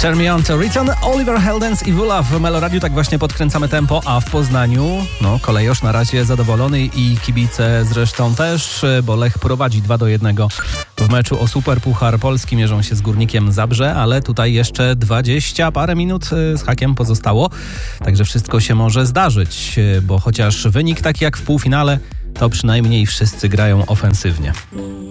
Turn Me On to Return, Oliver Heldens i Wula w Meloradiu. Tak właśnie podkręcamy tempo, a w Poznaniu Kolejosz na razie zadowolony i kibice zresztą też, bo Lech prowadzi 2-1 w meczu o Superpuchar Polski. Mierzą się z Górnikiem Zabrze, ale tutaj jeszcze 20 parę minut z hakiem pozostało. Także wszystko się może zdarzyć, bo chociaż wynik taki jak w półfinale, to przynajmniej wszyscy grają ofensywnie.